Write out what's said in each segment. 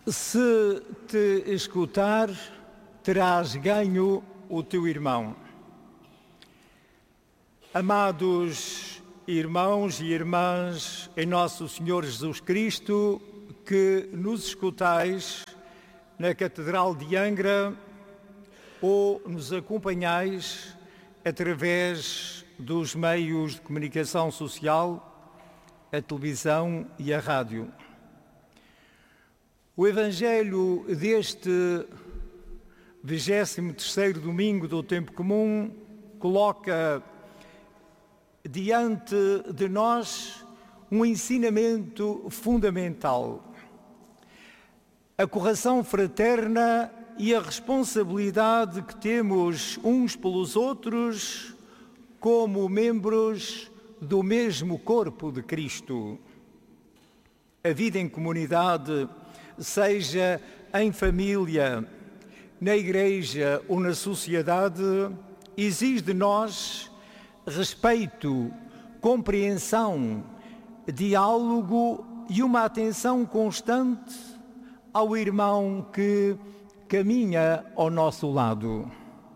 Se te escutar, terás ganho o teu irmão. Amados irmãos e irmãs em nosso Senhor Jesus Cristo, que nos escutais na Catedral de Angra ou nos acompanhais através dos meios de comunicação social, a televisão e a rádio. O Evangelho deste 23º domingo do Tempo Comum coloca diante de nós um ensinamento fundamental: a correção fraterna e a responsabilidade que temos uns pelos outros como membros do mesmo corpo de Cristo. A vida em comunidade, seja em família, na igreja ou na sociedade, exige de nós respeito, compreensão, diálogo e uma atenção constante ao irmão que caminha ao nosso lado.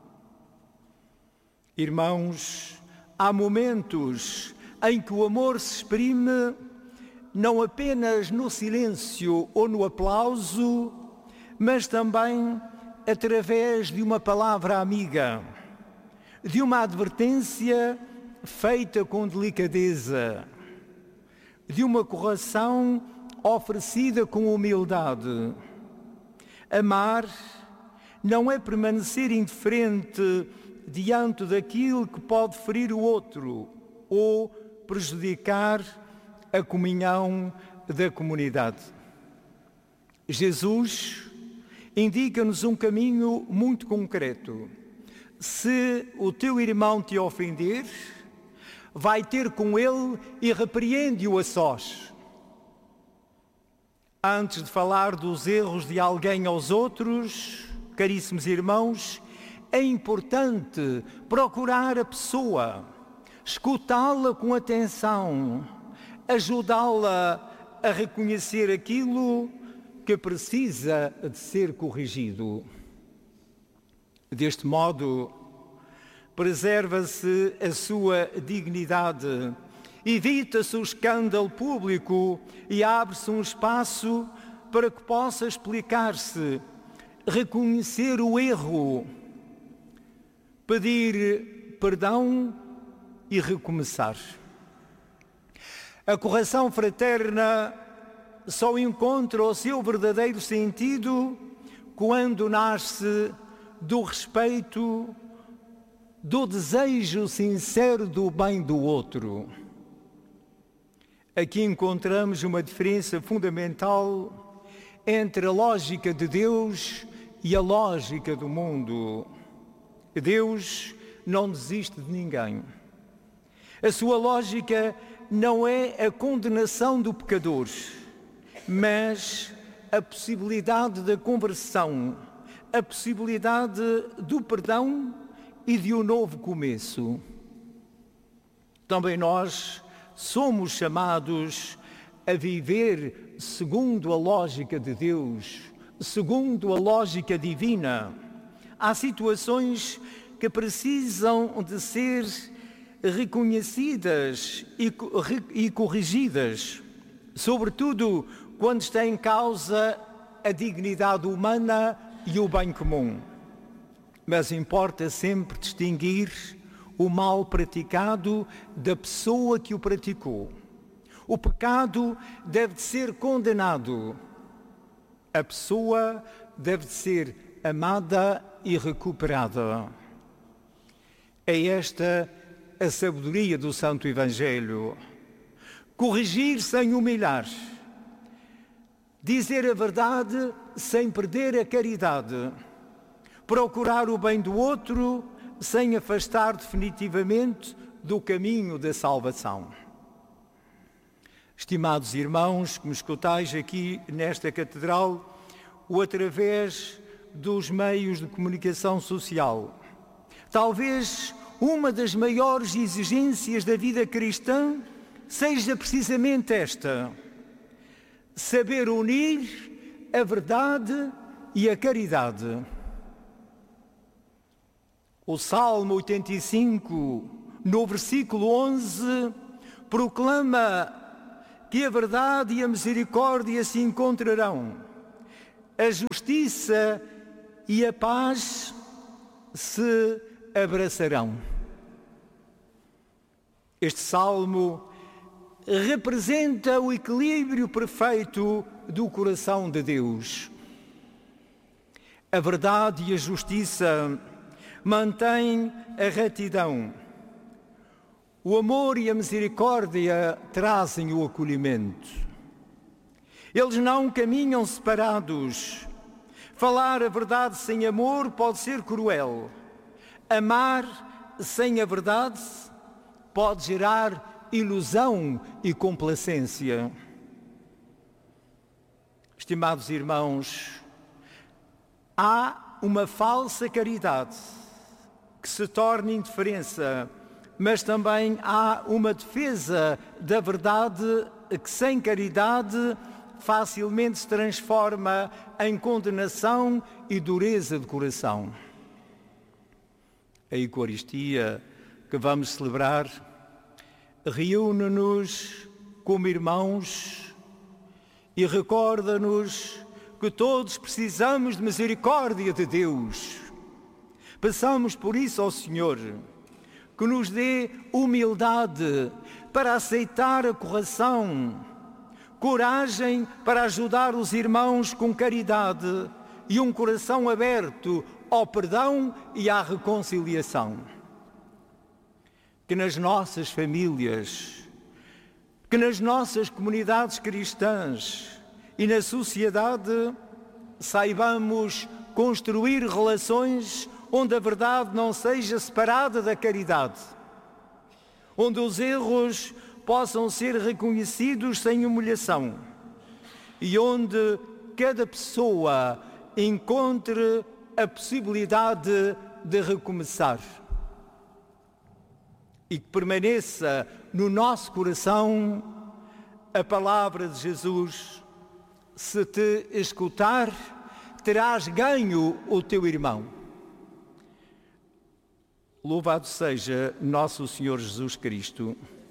Irmãos, há momentos em que o amor se exprime não apenas no silêncio ou no aplauso, mas também através de uma palavra amiga, de uma advertência feita com delicadeza, de uma correção oferecida com humildade. Amar não é permanecer indiferente diante daquilo que pode ferir o outro ou prejudicar a comunhão da comunidade. Jesus indica-nos um caminho muito concreto. Se o teu irmão te ofender, vai ter com ele e repreende-o a sós. Antes de falar dos erros de alguém aos outros, caríssimos irmãos, é importante procurar a pessoa, escutá-la com atenção, ajudá-la a reconhecer aquilo que precisa de ser corrigido. Deste modo, preserva-se a sua dignidade, evita-se o escândalo público e abre-se um espaço para que possa explicar-se, reconhecer o erro, pedir perdão e recomeçar. A correção fraterna só encontra o seu verdadeiro sentido quando nasce do respeito, do desejo sincero do bem do outro. Aqui encontramos uma diferença fundamental entre a lógica de Deus e a lógica do mundo. Deus não desiste de ninguém. A sua lógica não é a condenação do pecador, mas a possibilidade da conversão, a possibilidade do perdão e de um novo começo. Também nós somos chamados a viver segundo a lógica de Deus, segundo a lógica divina. Há situações que precisam de ser reconhecidas e corrigidas, sobretudo quando está em causa a dignidade humana e o bem comum. Mas importa sempre distinguir o mal praticado da pessoa que o praticou. O pecado deve de ser condenado. A pessoa deve de ser amada e recuperada. É esta a sabedoria do Santo Evangelho. Corrigir sem humilhar. Dizer a verdade sem perder a caridade. Procurar o bem do outro sem afastar definitivamente do caminho da salvação. Estimados irmãos que me escutais aqui nesta catedral ou através dos meios de comunicação social, talvez uma das maiores exigências da vida cristã seja precisamente esta: saber unir a verdade e a caridade. O Salmo 85, no versículo 11, proclama que a verdade e a misericórdia se encontrarão, a justiça e a paz se abraçarão. Este salmo representa o equilíbrio perfeito do coração de Deus. A verdade e a justiça mantêm a retidão. O amor e a misericórdia trazem o acolhimento. Eles não caminham separados. Falar a verdade sem amor pode ser cruel. Amar sem a verdade pode gerar ilusão e complacência. Estimados irmãos, há uma falsa caridade que se torna indiferença, mas também há uma defesa da verdade que, sem caridade, facilmente se transforma em condenação e dureza de coração. A Eucaristia que vamos celebrar reúne-nos como irmãos e recorda-nos que todos precisamos de misericórdia de Deus. Peçamos por isso ao Senhor que nos dê humildade para aceitar a correção, coragem para ajudar os irmãos com caridade e um coração aberto ao perdão e à reconciliação. Que nas nossas famílias, que nas nossas comunidades cristãs e na sociedade saibamos construir relações onde a verdade não seja separada da caridade, onde os erros possam ser reconhecidos sem humilhação e onde cada pessoa encontre a possibilidade de recomeçar. E que permaneça no nosso coração a palavra de Jesus: se te escutar, terás ganho o teu irmão. Louvado seja nosso Senhor Jesus Cristo.